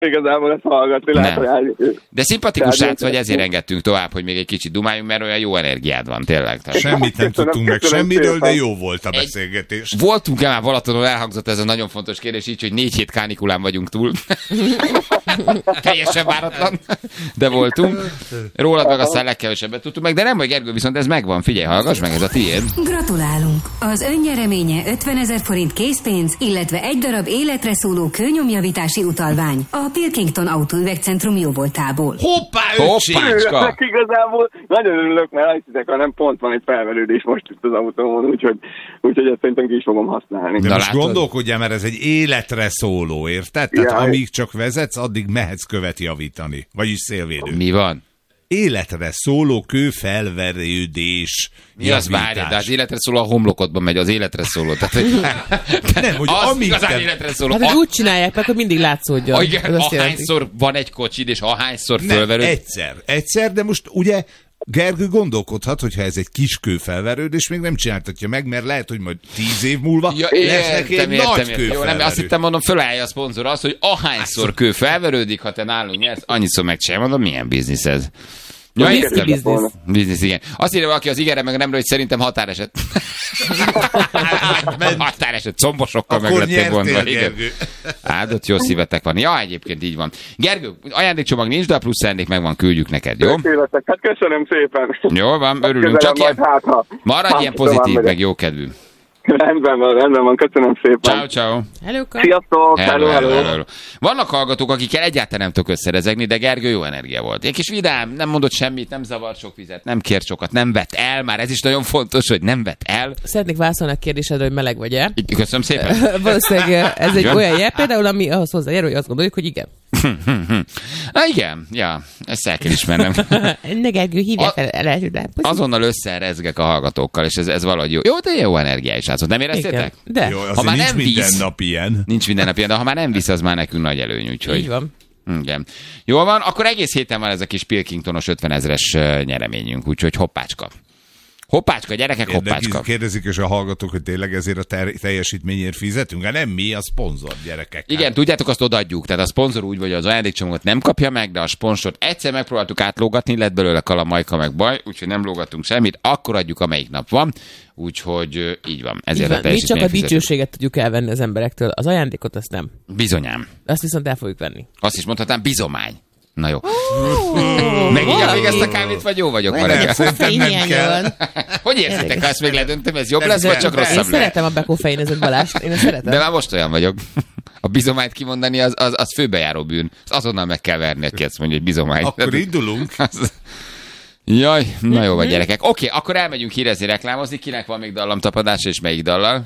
igazából ezt hallgatni. De szimpatikus srác vagy, ezért engedtünk tovább, hogy még egy kicsit dumáljunk, mert olyan jó energiád van, tényleg. Semmit nem tudtunk meg semmiről, de jó volt a beszélgetés. Voltunk-e már Balatonon, elhangzott ez a nagyon fontos kérdés, így, hogy 4 hét kánikulán vagyunk túl. Teljesen váratlan, de voltunk. Rólad meg aztán legkevesebbet tudtuk meg, de nem vagy, Gergő, viszont ez megvan. Figyelj, hallgass meg, ez a tiéd. Gratulálunk! Az önnyereménye 50 000 forint készpénz, illetve egy darab életre szóló kőnyomjavítási utalvány a Pilkington Autóüvegcentrum jóvoltából. Hoppá, öcsécska! Igazából nagyon örülök, mert azt hiszek, hanem pont van egy felverődés most itt az autómon, úgyhogy ezt szerintem ki is fogom használni. De most gondolkodjál, mert ez egy életre szóló, érted? Tehát amíg csak vezetsz, addig mehetsz követ javítani. Vagyis szélvédő. Mi van? Életre szóló kőfelverődés. Mi az, várja, de az életre szóló a homlokodban megy, az életre szóló. Nem, hogy az amíg igazán életre szóló. Hát, hogy úgy csinálják meg, hogy mindig látszódjon. Igen, ahányszor van egy kocsid, és ahányszor fölverőd. Egyszer, de most ugye Gergő gondolkodhat, hogyha ez egy kis kőfelverődés, még nem csináltatja meg, mert lehet, hogy majd 10 év múlva lesz neki egy nagy kőfelverődés. Jó, nem, azt hittem, mondom, fölállja a szponzor azt, hogy ahányszor kő felverődik, ha te nálunk nyersz, annyiszor megcsinálja. Mondom, milyen biznisz ez? Ja, biznisz, igen. Azt írja valaki az igenre, meg nemről, hogy szerintem határeset. Határeset, combosokkal meg lettél vonva. Áldott jó szívetek van. Ja, egyébként így van. Gergő, ajándékcsomag nincs, de a plusz ajándék megvan, küldjük neked, jó? Hát köszönöm szépen. Jó van, örülünk. Csak ilyen, maradj ilyen pozitív, meg jókedvű. Rendben van, köszönöm szépen. Ciao. Sziasztok, hello. Vannak hallgatók, akikkel egyáltalán nem tudok összerezegni, de Gergő jó energia volt. Egy kis vidám, nem mondott semmit, nem zavart sok vizet, nem kért sokat, nem vett el, már ez is nagyon fontos, hogy nem vett el. Szeretnék válaszolni a kérdésedre, hogy meleg vagy-e. Köszönöm szépen. Valószínűleg ez egy olyan jel, például, ami ahhoz hozzájár, hogy azt gondoljuk, hogy igen. Na igen, ja, ezt el kell ismernem. Ne Gergő, hívja fel. Azonnal összerezgek a hallgatókkal, és ez valahogy jó. Jó, de jó energia is az. Nem éreztétek? De. Jó, ha már nincs minden nap ilyen. Nincs minden nap ilyen, de ha már nem visz, az már nekünk nagy előny, úgyhogy. Így van. Igen. Jól van, akkor egész héten van ez a kis Pilkingtonos 50 000-es nyereményünk, úgyhogy hoppácska. Hoppácska, gyerekek, hoppácska. Kérdezik is a hallgatók, hogy tényleg ezért a teljesítményért fizetünk? Hát nem mi, a szponzor, gyerekek. Igen, tudjátok, azt odaadjuk. Tehát a szponzor úgy, hogy az ajándékcsomagot nem kapja meg, de a sponsort egyszer megpróbáltuk átlógatni, lett belőle kalamajka meg baj, úgyhogy nem lógattunk semmit, akkor adjuk, amelyik nap van. Úgyhogy így van. Ezért így van. Mi csak a dicsőséget tudjuk elvenni az emberektől, az ajándékot azt nem. Bizonyám. Azt viszont el fogjuk venni. Azt is mondhatnám, bizomány. Na jó. Megígyam még ezt a kávét, vagy jó vagyok ma reggel? Szerintem nem kell. Hogy érzitek, ha ezt még ledöntöm, ez jobb lesz, vagy csak rosszabb lesz? Én szeretem a bekofeinezett Balást, én szeretem. De már most olyan vagyok. A bizományt kimondani, az főbejáró bűn. Azonnal meg kell verni, aki ezt mondja, hogy bizomány. Akkor indulunk. Jaj, na jó vagy gyerekek. Oké, akkor elmegyünk hírezni, reklámozni. Kinek van még dallamtapadása, és melyik dallal?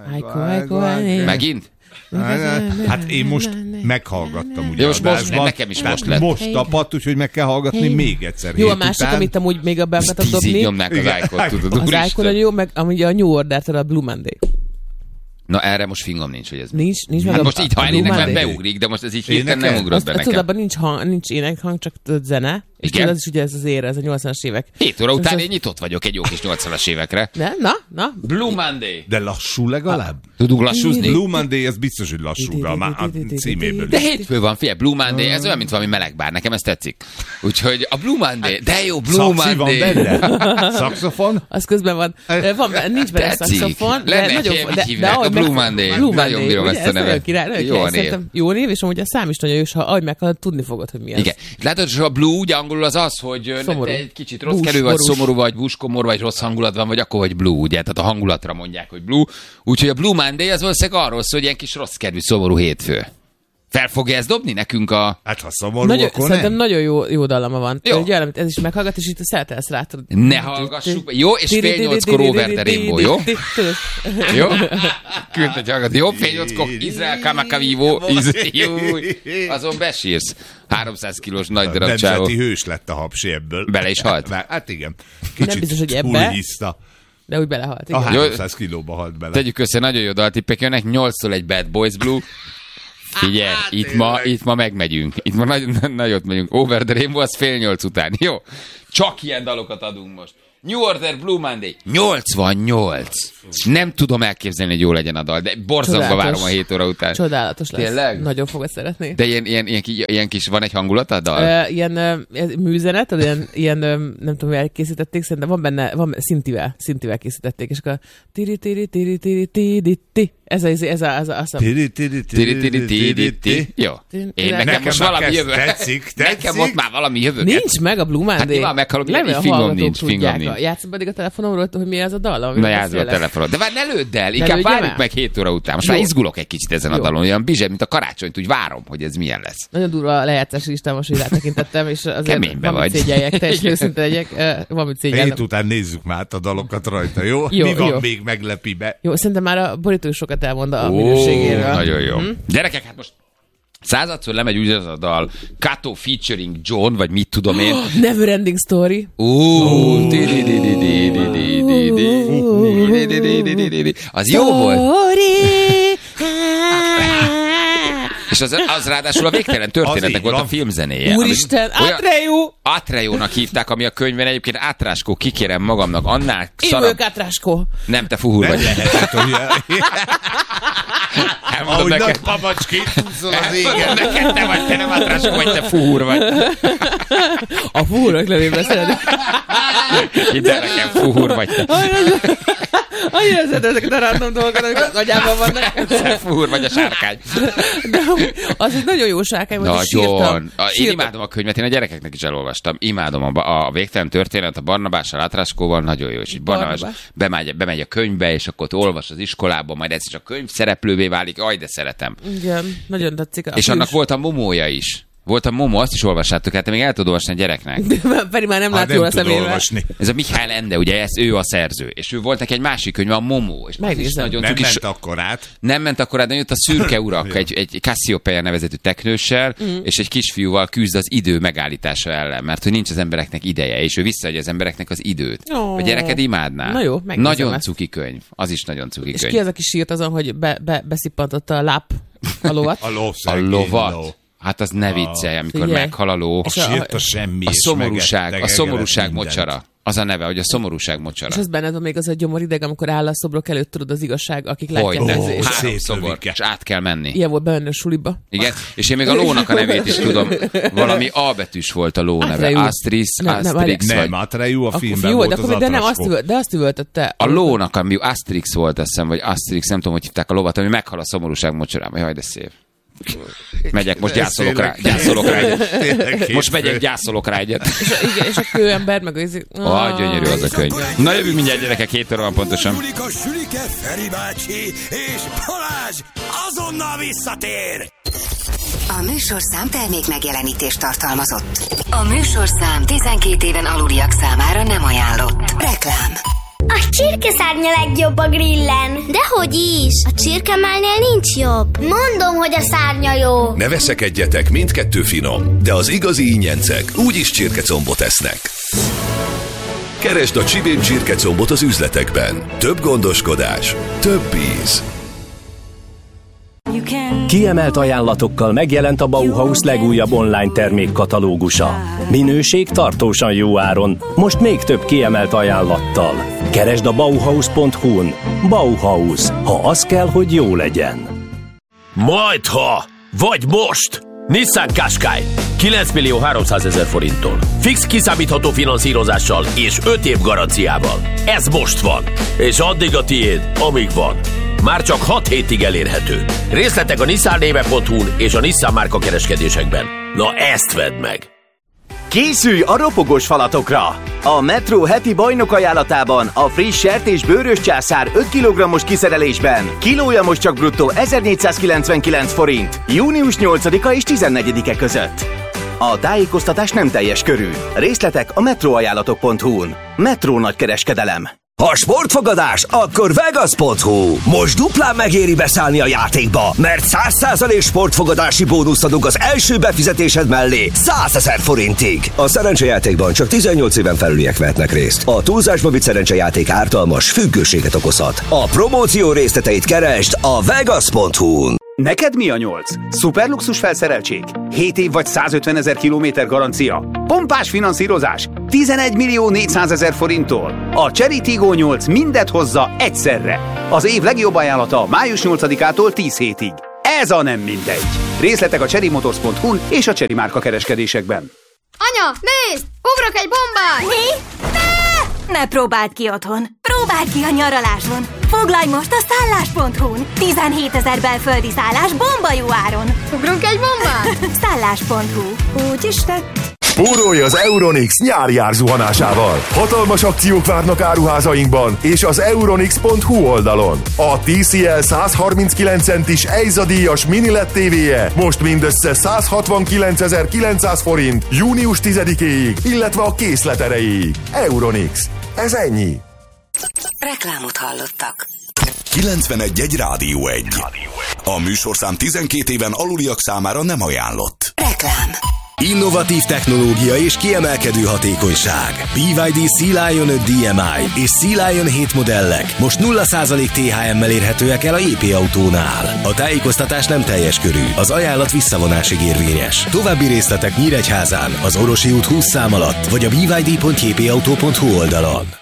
Megint? Hát én most meghallgattam ugye. Most nekem is most lett. Most tapadt, úgyhogy meg kell hallgatni még egyszer. Jó, a másik, amit amúgy még be akartam dobni. Így nyomnák az Icon-t, tudod. Az Icon nagyon jó, meg amúgy a New Order-től a Blue Monday. Na erre most fingom nincs, hogy ez. Nincs hát meg most így, ha elének már beugrik, de most ez így hirtelen nem ugrott be nekem. Tudod, nincs énekhang, csak zene. És tudod, az is ugye ez az ér, ez a 80-as évek. 7 óra után én nyitott vagyok egy jó kis 80-as évekre. Na. Blue Monday. De lassú legalább? Tudunk lassúzni? Blue Monday, ez biztos, hogy lassú, a címéből. De hétfő van, figyelj, Blue Monday, ez olyan, mint valami melegbár, nekem ez tetszik. Úgyhogy a Blue Monday, de jó, Blue Monday. Van benne? Szaxofon? Az közben van. Nincs benne szaxofon. De a Blue Monday. Nagyon bírom ezt a nevet. Jó név. Jó név, és amúgy a szám is nagyon jó, és ha adj meg, tudni fogod, hogy mi az. Igen. Látod, hogy a Blue, ugye angolul az, hogy te egy kicsit rossz kerül, vagy szomorú, vagy búskomor, vagy rossz hangulat van, vagy akkor vagy Blue, ugye? Tehát a hangulatra mondják, hogy Blue. Úgyhogy a Blue Monday az valószínűleg arról szól, hogy ilyen kis rossz kerül, szomorú hétfő. Fel fogja ezt dobni nekünk a... Hát ha szomorú, akkor szerintem nagyon jó dallama van. Jó. Ugye, ez is meghallgat, és itt szeretelsz rá. Ne hallgassuk. Jó, és fél 8-kor Over the Rainbow, jó? Jó? Küld, hogy hallgat. Jó, fél 8-kor Izrael Kamakavivo. Azon besírsz. 300 kilós nagy darab csávó. Nemzeti hős lett a Hapsi ebből. Bele is halt? Hát igen. Kicsit nem biztos, hogy ebbe. De úgy belehalt. A 300 kilóba halt bele. Tegyük össze, nagyon jó daltippek jönnek. 8-tól egy Bad Boys Blue. Figyelj, itt ma megmegyünk. Itt ma nagyot megyünk. Over the Rainbow, az fél 8 után. Jó? Csak ilyen dalokat adunk most. New Order, Blue Monday. 88. Nem tudom elképzelni, hogy jó legyen a dal, de borzongva várom a 7 óra után. Csodálatos lesz. Tényleg? Nagyon fogod szeretni. De ilyen kis, van egy hangulata a dal? Ilyen műzenet, ilyen nem tudom, hogy elkészítették, szerintem van benne, szintivel készítették, és akkor tiri. Ez Jó. Nekem most valami jövő. Tetszik. Nekem ott már valami jövő. Nincs meg a Blue Monday. Hát nyilván meghalok, így fingom nincs. Játszom pedig a telefonomról, hogy mi ez a dal. Na játszom a telefonon. De már ne lődd el, inkább várjuk meg 7 óra után. Most már izgulok egy kicsit ezen a dalon, olyan bizseb, mint a karácsonyt, úgy várom, hogy ez milyen lesz. Nagyon durva lejátszási listán most, hogy rátekintettem, és azért keménybe vagy. Szégyeljek, teljesen őszinte legyek. Hét után nézzük már a dalokat rajta, jó? Mi van még meglepi be? Jó, szerintem már a borító sokat elmond a minőségéről. Nagyon jó. Gyerekek, hát most századszor lemegy úgy az a dal, Kato featuring John, vagy mit tudom én. Never Ending Story. Az jó volt. És az ráadásul a végtelen történetnek volt a filmzenéje. Úristen, Atreyu! Atreyu-nak hívták, ami a könyvben egyébként Átráskó, kikérem magamnak, annál szarabb. Én vagyok Átráskó. Nem, te fuhúr vagy. Ahogy nagy papacskét húzol az égen. Neked te vagy, te nem Átráskó vagy, te fuhúr vagy. A fuhúrok levében szeretik. Hidd el nekem, fuhúr vagy te. Annyira szeretem ezeket a random dolgokat, amik az agyában vannak. Fuhúr vagy a sárkány. De az egy nagyon jó sárkány volt, és sírtam. Én imádom a könyvet, én a gyerekeknek is elolvastam. Imádom a végtelen történet a Barnabással, Átráskóval, nagyon jó. És így Barnabás bemegy a könyvbe, és akkor ott olvas az iskolában, majd ez is a könyv szereplővé válik. Aj, de szeretem. Igen, nagyon tetszik. És annak volt a Momója is. Volt a Momo, azt is olvassátok, hát még el tudod olvasni a gyereknek. Pedig már nem lát jól a szemével. Ez a Mihály Ende, ugye ő a szerző. És ő volt neki egy másik könyv, a Momo. És nagyon nem ment akkor át. Nem ment akkor át, de jött a Szürke urak, egy Cassiopeia nevezetű teknőssel, és egy kisfiúval küzd az idő megállítása ellen, mert hogy nincs az embereknek ideje, és ő visszaadja az embereknek az időt. A gyereked imádná. Na jó, nagyon cuki könyv. Az is nagyon cuki könyv. És ki az, aki sírt azon, hogy beszippantotta a lovat? A lovat. Hát az ne viccelj, amikor meghal a ló. A szomorúság mocsara. Az a neve, hogy a szomorúság mocsara. És az benned van még az a gyomorideg, amikor áll a szobrok előtt, tudod, az igazság, akik látják ezért. 3 szobor, és át kell menni. Ilyen volt benne a suliba. Igen, és én még a lónak a nevét is tudom. Valami A betűs volt a ló neve. Asterix. Nem, Atreyu a filmben volt az Atraskó. De azt üvöltette. A lónak, ami Asterix volt, azt hiszem, vagy Asterix, nem tudom, hogy hívták a lovat, ami meghal a szomorúság mocsarában. Jaj, de szép. Megyek, most gyászolok rá egyet. Most megyek, gyászolok rá egyet. És a kőember, meg az... gyönyörű az a könyv. Na jövünk mindjárt, gyerekek, 7 óra van pontosan. Sülike, Feri bácsi és Balázs azonnal visszatér! A műsorszám termék megjelenítést tartalmazott. A műsorszám 12 éven aluliak számára nem ajánlott. Reklám. A csirkeszárnya legjobb a grillen. Dehogy is. A csirkemálnél nincs jobb. Mondom, hogy a szárnya jó. Ne veszekedjetek, mindkettő finom. De az igazi ingyencek úgyis csirkecombot esznek. Keresd a Csibén csirkecombot az üzletekben. Több gondoskodás, több íz. Kiemelt ajánlatokkal megjelent a Bauhaus legújabb online termékkatalógusa. Minőség tartósan jó áron, most még több kiemelt ajánlattal. Keresd a Bauhaus.hu-n. Bauhaus, ha az kell, hogy jó legyen. Majdha, vagy most! Nissan Qashqai 9.300.000 forinttól. Fix kiszámítható finanszírozással és 5 év garanciával. Ez most van, és addig a tiéd, amíg van. Már csak 6 hétig elérhető. Részletek a nissannéve.hu-n és a Nissan márka kereskedésekben. Na ezt vedd meg! Készülj a ropogós falatokra! A Metro heti bajnok ajánlatában a friss sertés bőrös császár 5 kg-os kiszerelésben. Kilója most csak bruttó 1499 forint. Június 8-a és 14-e között. A tájékoztatás nem teljes körű. Részletek a metroajánlatok.hu-n. Metro nagykereskedelem. Ha sportfogadás, akkor Vegas.hu. Most duplán megéri beszállni a játékba, mert 100% sportfogadási bónuszt adunk az első befizetésed mellé 100 000 forintig. A szerencsejátékban csak 18 éven felüliek vehetnek részt. A túlzásba vitt szerencsejáték ártalmas, függőséget okozhat. A promóció részleteit keresd a Vegas.hu-n. Neked mi a 8? Szuperluxus felszereltség? 7 év vagy 150 000 kilométer garancia? Pompás finanszírozás? 11.400.000 forinttól. A Chery Tiggo 8 mindet hozza egyszerre. Az év legjobb ajánlata május 8-ától 10 hétig. Ez a nem mindegy. Részletek a cherrymotors.hu-n és a Chery márka kereskedésekben. Anya, nézd! Ugrok egy bombát! Mi? Ne próbáld ki otthon. Próbáld ki a nyaraláson. Foglalj most a szállás.hu-n. 17 000 belföldi szállás bomba jó áron. Ugrunk egy bombát? Szállás.hu. Úgy is tett. Spórolj az Euronix nyári árzuhanásával. Hatalmas akciók várnak áruházainkban és az euronix.hu oldalon. A TCL 139 centis EIZA-díjas mini LED TV-je most mindössze 169.900 forint június 10-éig, illetve a készlet erejéig. Euronix. Ez ennyi. Reklámot hallottak. 91.1 Rádió 1. A műsorszám 12 éven aluliak számára nem ajánlott. Reklám. Innovatív technológia és kiemelkedő hatékonyság. BYD Sea Lion 5 DMI és Sea Lion 7 modellek most 0% THM-mel érhetőek el a JP Autónál. A tájékoztatás nem teljes körű, az ajánlat visszavonásig érvényes. További részletek Nyíregyházán, az Orosi út 20 szám alatt, vagy a byd.jpautó.hu oldalon.